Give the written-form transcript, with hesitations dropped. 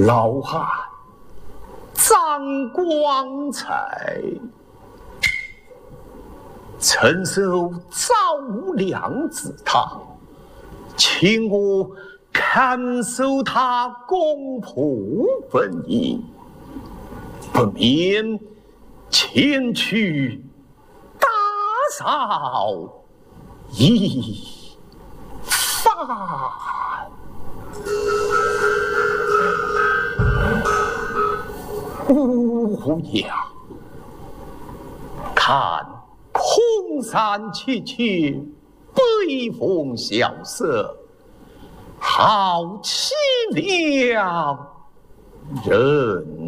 老汉张光彩，曾受赵无良之堂，请我看守他公仆本营，不免前去打扫一番。乌鸦，看空山凄切，北风萧瑟，好凄凉人。